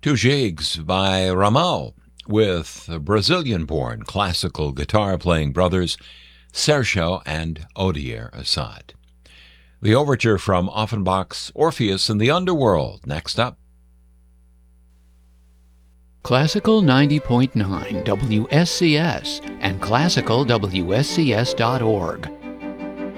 Two Jigs by Ramal with Brazilian-born classical guitar-playing brothers Sergio and Odier Assad. The overture from Offenbach's Orpheus in the Underworld. Next up. Classical 90.9 WSCS and classicalwscs.org